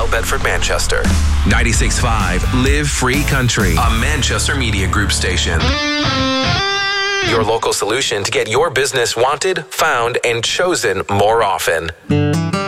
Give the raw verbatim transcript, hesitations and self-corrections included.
Bedford, Manchester. ninety-six point five Live Free Country, a Manchester Media Group station. Your local solution to get your business wanted, found, and chosen more often.